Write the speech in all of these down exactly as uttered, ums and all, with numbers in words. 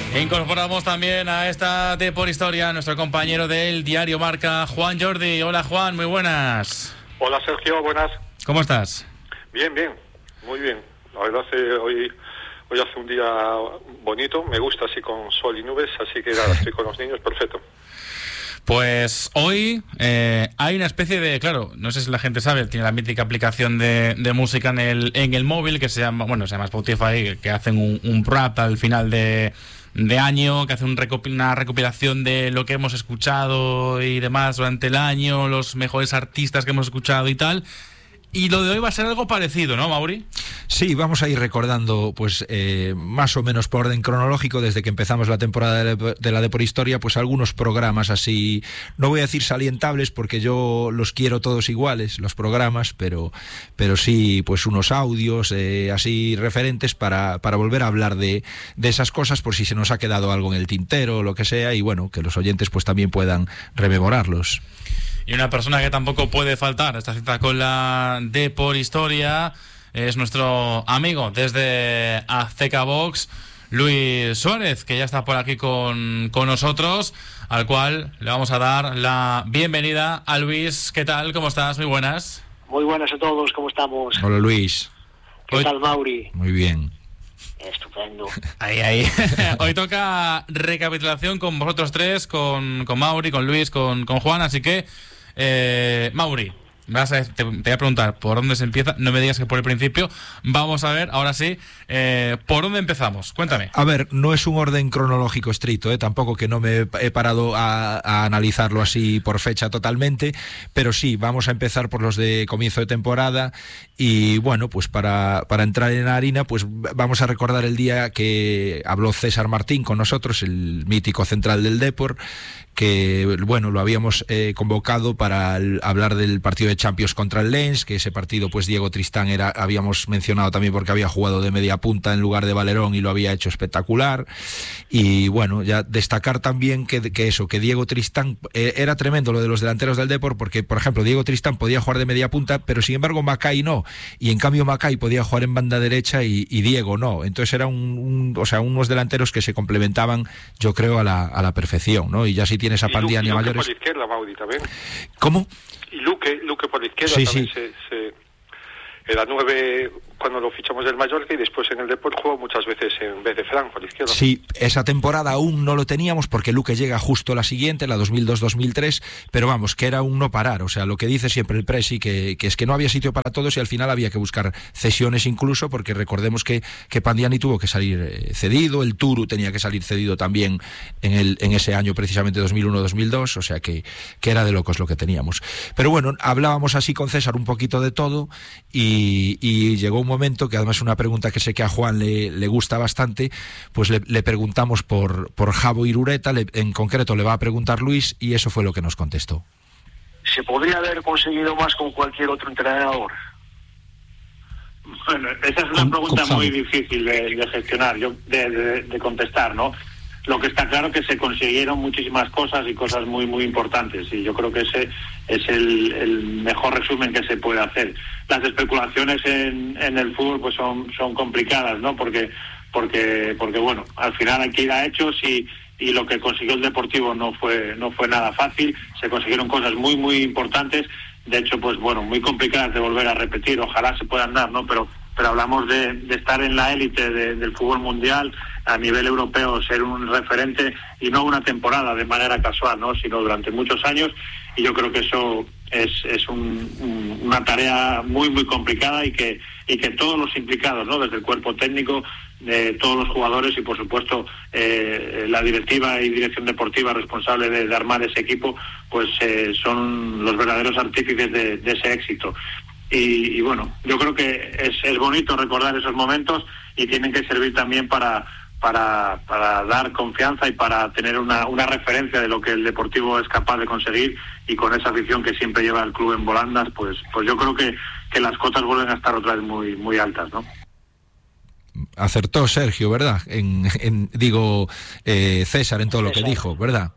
Incorporamos también a esta de Por Historia nuestro compañero del diario Marca, Juan Jordi. Hola Juan, muy buenas. Hola Sergio, buenas. ¿Cómo estás? Bien, bien, muy bien. La verdad es que hoy, hoy hace un día bonito, me gusta así con sol y nubes, así que nada, estoy con los niños, perfecto. Pues hoy eh, hay una especie de, claro, no sé si la gente sabe, tiene la mítica aplicación de, de música en el en el móvil que se llama, bueno, se llama Spotify, que hacen un, un rap al final de, de año, que hace un recopil, una recopilación de lo que hemos escuchado y demás durante el año, los mejores artistas que hemos escuchado y tal. Y lo de hoy va a ser algo parecido, ¿no, Mauri? Sí, vamos a ir recordando, pues, eh, más o menos por orden cronológico, desde que empezamos la temporada de, de la de Por Historia, pues algunos programas así, no voy a decir salientables, porque yo los quiero todos iguales, los programas, pero, pero sí, pues unos audios eh, así referentes para, para volver a hablar de, de esas cosas, por si se nos ha quedado algo en el tintero o lo que sea, y bueno, que los oyentes pues también puedan rememorarlos. Y una persona que tampoco puede faltar esta cita con la de Por Historia es nuestro amigo desde Azteca Box, Luis Suárez, que ya está por aquí con, con nosotros, al cual le vamos a dar la bienvenida. A Luis, ¿qué tal? ¿Cómo estás? Muy buenas. Muy buenas a todos, ¿cómo estamos? Hola Luis. ¿Qué Hoy... tal, Mauri? Muy bien. Estupendo. Ahí, ahí. Hoy toca recapitulación con vosotros tres, con, con Mauri, con Luis, con, con Juan, así que Eh, Mauri, vas a, te, te voy a preguntar por dónde se empieza. No me digas que por el principio. Vamos a ver, ahora sí, eh, ¿por dónde empezamos? Cuéntame. A ver, no es un orden cronológico estricto, ¿eh? Tampoco que no me he parado a, a analizarlo así por fecha totalmente, pero sí, vamos a empezar por los de comienzo de temporada. Y bueno, pues para, para entrar en la harina, pues vamos a recordar el día que habló César Martín con nosotros, el mítico central del Depor, que bueno, lo habíamos eh, convocado para el, hablar del partido de Champions contra el Lens, que ese partido pues Diego Tristán era, habíamos mencionado también porque había jugado de media punta en lugar de Valerón y lo había hecho espectacular. Y bueno, ya destacar también que, que eso, que Diego Tristán, eh, era tremendo lo de los delanteros del Depor, porque por ejemplo Diego Tristán podía jugar de media punta, pero sin embargo Macay no, y en cambio Macay podía jugar en banda derecha y, y Diego no. Entonces era un, un, o sea, unos delanteros que se complementaban, yo creo, a la, a la perfección, ¿no? Y ya si tienes a Pandiani a mayores. Por la izquierda, Mauri, también. ¿Cómo? Y Luque, Luque por la izquierda sí, también sí. se, se era nueve cuando lo fichamos del Mallorca y después en el Depor jugó muchas veces en vez de Fran por la izquierda. Sí, esa temporada aún no lo teníamos porque Luque llega justo la siguiente, la dos mil dos dos mil tres, pero vamos, que era un no parar, o sea, lo que dice siempre el Presi, que, que es que no había sitio para todos y al final había que buscar cesiones incluso, porque recordemos que, que Pandiani tuvo que salir cedido, el Turu tenía que salir cedido también en, el, en ese año precisamente dos mil uno dos mil dos, o sea que, que era de locos lo que teníamos. Pero bueno, hablábamos así con César un poquito de todo y, y llegó un momento que además es una pregunta que sé que a Juan le, le gusta bastante, pues le, le preguntamos por, por Javo Irureta, le, en concreto le va a preguntar Luis y eso fue lo que nos contestó. ¿Se podría haber conseguido más con cualquier otro entrenador? Bueno, esa es una con, pregunta con muy difícil de, de gestionar, yo de, de, de contestar, ¿no? Lo que está claro es que se consiguieron muchísimas cosas y cosas muy muy importantes y yo creo que ese es el, el mejor resumen que se puede hacer. Las especulaciones en, en el fútbol pues son son complicadas, ¿no? Porque porque porque bueno, al final hay que ir a hechos y y lo que consiguió el Deportivo no fue no fue nada fácil. Se consiguieron cosas muy muy importantes, de hecho pues bueno, muy complicadas de volver a repetir, ojalá se puedan dar, ¿no? Pero pero hablamos de, de estar en la élite de, del fútbol mundial a nivel europeo, ser un referente y no una temporada de manera casual, ¿no? Sino durante muchos años, y yo creo que eso es, es un, un, una tarea muy muy complicada y que y que todos los implicados, ¿no? Desde el cuerpo técnico, de todos los jugadores y por supuesto eh, la directiva y dirección deportiva responsable de, de armar ese equipo, pues eh, son los verdaderos artífices de, de ese éxito. Y, y bueno, yo creo que es, es bonito recordar esos momentos y tienen que servir también para para para dar confianza y para tener una, una referencia de lo que el Deportivo es capaz de conseguir, y con esa afición que siempre lleva el club en volandas, pues pues yo creo que, que las cotas vuelven a estar otra vez muy muy altas, ¿no? Acertó Sergio, ¿verdad? En, en digo, eh, César en todo César. Lo que dijo, ¿verdad?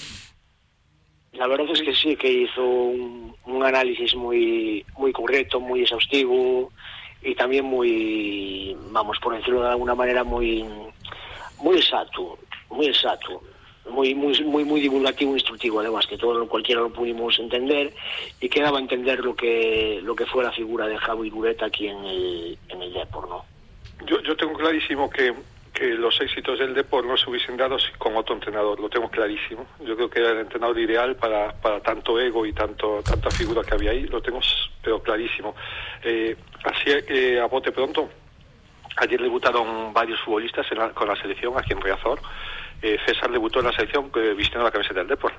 La verdad es que sí, que hizo un, un análisis muy muy correcto, muy exhaustivo y también muy, vamos, por decirlo de alguna manera, muy muy exacto. muy exacto, muy muy muy muy divulgativo, instructivo, además que todo cualquiera lo pudimos entender y quedaba a entender lo que lo que fue la figura de Javo Irureta aquí en el en el Depor, ¿no? Yo yo tengo clarísimo que que los éxitos del Depor no se hubiesen dado con otro entrenador, lo tengo clarísimo. Yo creo que era el entrenador ideal para, para tanto ego y tanto tanta figura que había ahí, lo tengo pero clarísimo. Eh, así eh, a bote pronto, ayer debutaron varios futbolistas en la, con la selección aquí en Riazor. Eh, César debutó en la selección eh, vistiendo la camiseta del Depor.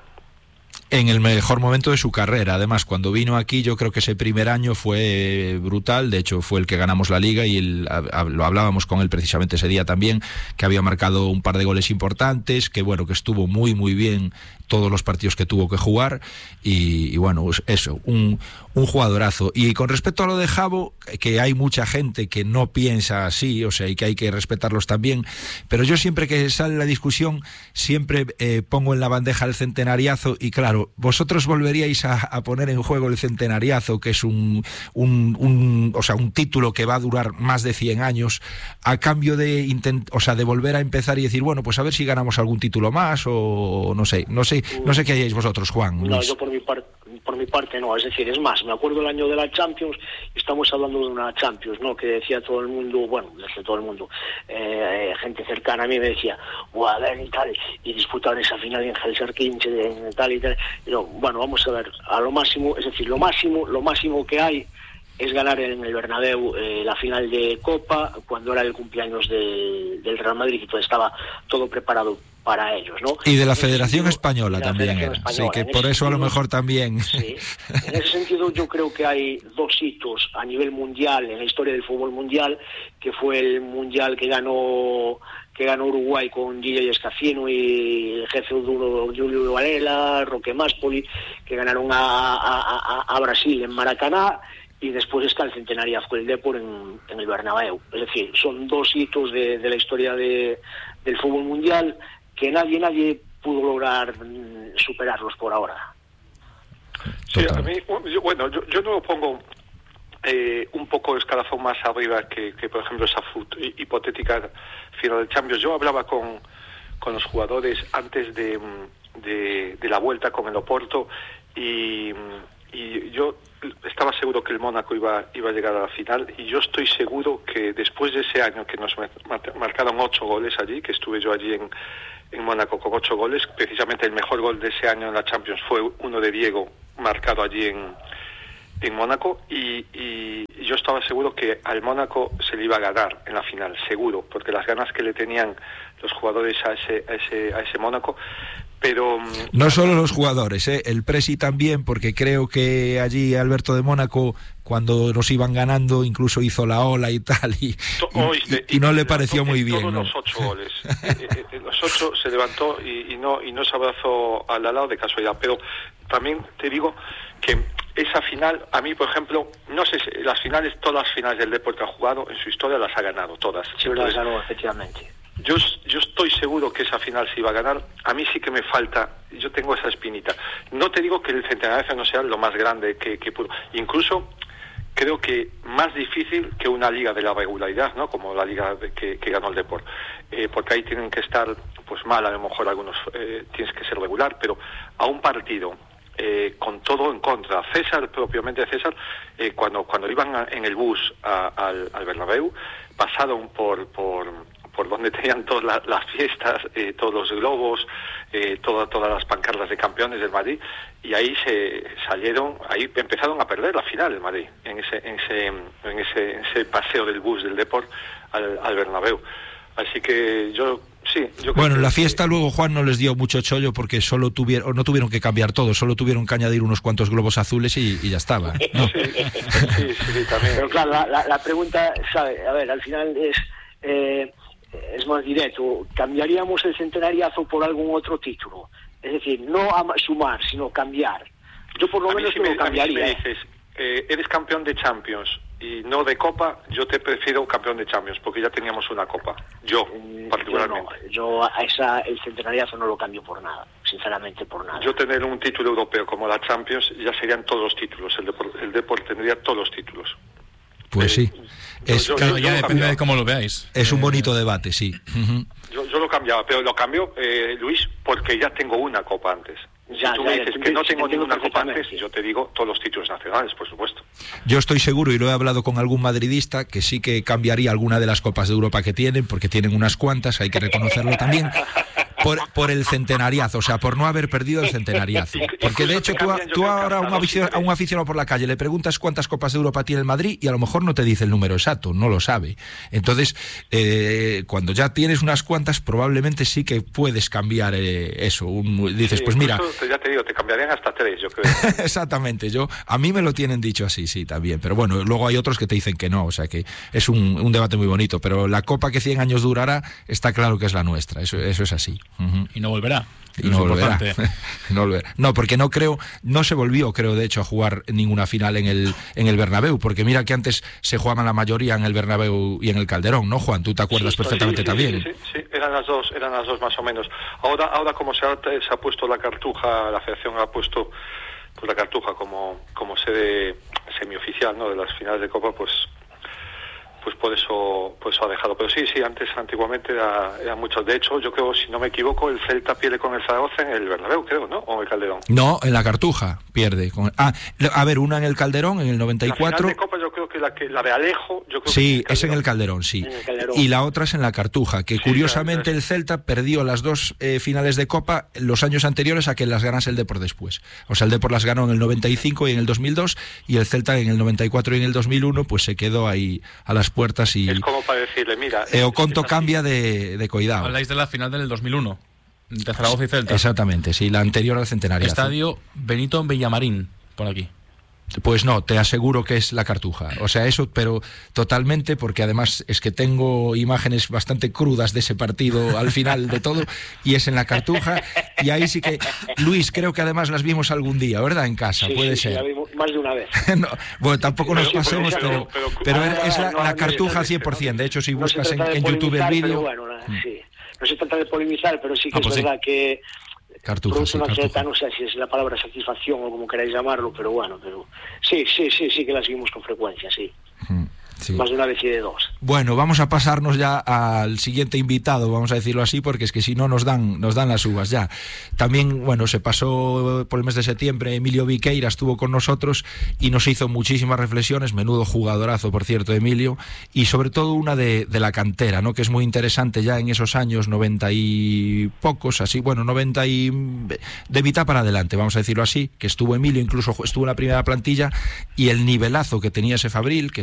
En el mejor momento de su carrera. Además, cuando vino aquí, yo creo que ese primer año fue brutal. De hecho, fue el que ganamos la Liga y el, a, a, lo hablábamos con él precisamente ese día también, que había marcado un par de goles importantes, que bueno, que estuvo muy, muy bien todos los partidos que tuvo que jugar y, y bueno, pues eso, un, un jugadorazo. Y con respecto a lo de Javo, que hay mucha gente que no piensa así, o sea, y que hay que respetarlos también, pero yo siempre que sale la discusión, siempre eh, pongo en la bandeja el centenariazo y claro, vosotros volveríais a, a poner en juego el centenariazo, que es un, un, un, o sea, un título que va a durar más de cien años, a cambio de, intent, o sea, de volver a empezar y decir, bueno, pues a ver si ganamos algún título más o no sé, no sé. No sé qué hayáis vosotros, Juan. No, Luis. yo por mi parte por mi parte no, es decir, es más, me acuerdo el año de la Champions, estamos hablando de una Champions, ¿no? Que decía todo el mundo, bueno, desde todo el mundo, eh, gente cercana a mí me decía, a ver y tal, y disputar esa final en Helsinki, en tal y tal, y yo, bueno, vamos a ver, a lo máximo, es decir, lo máximo, lo máximo que hay es ganar en el Bernabéu eh, la final de Copa, cuando era el cumpleaños de, del Real Madrid y todo estaba todo preparado para ellos, ¿no? Y de la Federación sentido, Española la también Federación era, Española. sí, que en por eso sentido, a lo mejor también. Sí, en ese sentido yo creo que hay dos hitos a nivel mundial, en la historia del fútbol mundial, que fue el mundial que ganó que ganó Uruguay con Gilla y Escafino y el jefe duro Julio Varela, Roque Máspoli, que ganaron a, a, a, a Brasil en Maracaná, y después está el centenariazo del Depor en, en el Bernabéu. Es decir, son dos hitos de, de la historia de, del fútbol mundial que nadie nadie pudo lograr mm, superarlos por ahora. Sí, a mí, yo, bueno, yo, yo no lo pongo eh, un poco escalafón más arriba que, que por ejemplo, esa fut, hipotética final de Champions. Yo hablaba con, con los jugadores antes de, de, de la vuelta con el Oporto y, y yo estaba seguro que el Mónaco iba, iba a llegar a la final y yo estoy seguro que después de ese año que nos marcaron ocho goles allí, que estuve yo allí en, en Mónaco con ocho goles, precisamente el mejor gol de ese año en la Champions fue uno de Diego marcado allí en, en Mónaco y, y yo estaba seguro que al Mónaco se le iba a ganar en la final, seguro, porque las ganas que le tenían los jugadores a ese, a ese, a ese Mónaco. Pero no solo los jugadores, ¿eh? El Presi también, porque creo que allí Alberto de Mónaco, cuando nos iban ganando, incluso hizo la ola y tal, y, Oíste, y, y, y no le pareció muy bien. Todos ¿no? los ocho goles, eh, eh, los ocho se levantó y, y no y no se abrazó al lado de casualidad. Pero también te digo que esa final, a mí, por ejemplo, no sé si las finales, todas las finales del Depor que ha jugado en su historia las ha ganado, todas. Sí, las ganó, efectivamente. Yo, yo estoy seguro que esa final se iba a ganar. A mí sí que me falta, yo tengo esa espinita. No te digo que el centenario no sea lo más grande que, que pudo. Incluso creo que más difícil que una liga de la regularidad, ¿no? Como la liga de, que, que ganó el Depor. Eh, porque ahí tienen que estar, pues mal, a lo mejor algunos eh, tienes que ser regular, pero a un partido eh, con todo en contra. César, propiamente César, eh, cuando cuando iban a, en el bus a, al, al Bernabéu, pasaron por... por por donde tenían todas la, las fiestas, eh, todos los globos, eh, toda, todas las pancartas de campeones del Madrid, y ahí se salieron, ahí empezaron a perder la final del Madrid, en ese, en ese, en ese, en ese paseo del bus del Depor al, al Bernabéu. Así que yo sí, yo creo bueno, en la que, fiesta luego Juan no les dio mucho chollo porque solo tuvieron, no tuvieron que cambiar todo, solo tuvieron que añadir unos cuantos globos azules y, y ya estaba, ¿no? Sí, sí, sí, sí, también. Pero claro, la, la, la pregunta, sabe, a ver, al final es eh, es más directo, ¿cambiaríamos el centenariazo por algún otro título? Es decir, no a sumar, sino cambiar. Yo por lo a menos si no me, lo cambiaría. A mí si me dices, eh, eres campeón de Champions y no de Copa, yo te prefiero campeón de Champions, porque ya teníamos una Copa. Yo, mm, particularmente. Yo, no, yo a esa, el centenariazo no lo cambio por nada, sinceramente por nada. Yo tener un título europeo como la Champions, ya serían todos los títulos. El Depor, el Depor tendría todos los títulos. Pues sí. Es, yo, claro, yo, ya yo depende cambiado. de cómo lo veáis. Es un eh, bonito debate, sí. Uh-huh. Yo, yo lo cambiaba, pero lo cambio, eh, Luis, porque ya tengo una copa antes. Ya, si tú ya, me dices ya, que no te tengo entiendo ninguna copa antes, perfectamente. yo te digo todos los títulos nacionales, por supuesto. Yo estoy seguro, y lo he hablado con algún madridista, que sí que cambiaría alguna de las copas de Europa que tienen, porque tienen unas cuantas, hay que reconocerlo también, por, por el centenariazo, o sea, por no haber perdido el centenariazo. Porque de hecho tú, a- tú ahora a un, aficionado, a un aficionado por la calle le preguntas cuántas copas de Europa tiene el Madrid y a lo mejor no te dice el número exacto, no lo sabe. Entonces, eh, cuando ya tienes unas cuantas, probablemente sí que puedes cambiar eh, eso. Un- dices, Sí, pues mira... incluso, ya te digo, te cambiarían hasta tres, yo creo. Exactamente, yo a mí me lo tienen dicho así, sí, también, pero bueno, luego hay otros que te dicen que no, o sea que es un, un debate muy bonito, pero la copa que cien años durará está claro que es la nuestra, eso, eso es así. Uh-huh. Y no volverá. Y no Es volverá. importante. no volverá. No, porque no creo, no se volvió, creo, de hecho, a jugar ninguna final en el en el Bernabéu, porque mira que antes se jugaban la mayoría en el Bernabéu y en el Calderón, ¿no, Juan? Tú te acuerdas Sí, perfectamente sí, sí, también. Sí, sí, sí, eran las dos, eran las dos más o menos. Ahora, ahora como se ha, se ha puesto la Cartuja, la Federación ha puesto pues la Cartuja como como sede semioficial, ¿no?, de las finales de Copa, pues pues por eso pues eso ha dejado. Pero sí, sí, antes, antiguamente era, eran muchos. De hecho, yo creo, si no me equivoco, el Celta pierde con el Zaragoza en el Bernabéu, creo, ¿no? O en el Calderón. No, en la Cartuja pierde. Con, ah, a ver, una en el Calderón en el noventa y cuatro. La final de Copa yo creo que la que la de Alejo, yo creo Sí, que es en el Calderón, sí. En el Calderón. Y la otra es en la Cartuja, que Sí, curiosamente claro, el Celta perdió las dos eh, finales de Copa los años anteriores a que las ganase el Depor después. O sea, el Depor las ganó en el noventa y cinco y en el dos mil dos, y el Celta en el noventa y cuatro y en el dos mil uno pues se quedó ahí a las puertas y es como para decirle, mira, eh, Oconto es así. cambia de, de coidado. Habláis de la final del dos mil uno, de Zaragoza y Celta. Exactamente, sí, la anterior al centenario. Estadio Benito Villamarín, por aquí. Pues no, te aseguro que es la Cartuja. O sea, eso, pero totalmente, porque además es que tengo imágenes bastante crudas de ese partido al final de todo, y es en la Cartuja, y ahí sí que, Luis, creo que además las vimos algún día, ¿verdad? En casa, Sí, puede sí, ser. sí, la vimos más de una vez. No, bueno, tampoco nos Pero- pasemos, pero- pero, pero- pero ah, es la, no, la no, Cartuja no, al cien por ciento. De hecho, si No se buscas en, trata de en YouTube el polemizar, pero vídeo... bueno, nada, sí. No se trata de polemizar, pero sí que Ah, es pues sí. verdad que Cartuja, produce sí, una Cartuja. cierta, no sé si es la palabra satisfacción o como queráis llamarlo, pero bueno, pero sí, sí, sí, sí que las vimos con frecuencia, sí. Mm, sí. Más de una vez y de dos. Bueno, vamos a pasarnos ya al siguiente invitado, vamos a decirlo así, porque es que si no nos dan nos dan las uvas ya. También, bueno, se pasó por el mes de septiembre, Emilio Viqueira estuvo con nosotros y nos hizo muchísimas reflexiones, menudo jugadorazo, por cierto, Emilio, y sobre todo una de, de la cantera, ¿no?, que es muy interesante ya en esos años noventa y pocos, así, bueno, noventa y... de mitad para adelante, vamos a decirlo así, que estuvo Emilio, incluso estuvo en la primera plantilla, y el nivelazo que tenía ese Fabril, que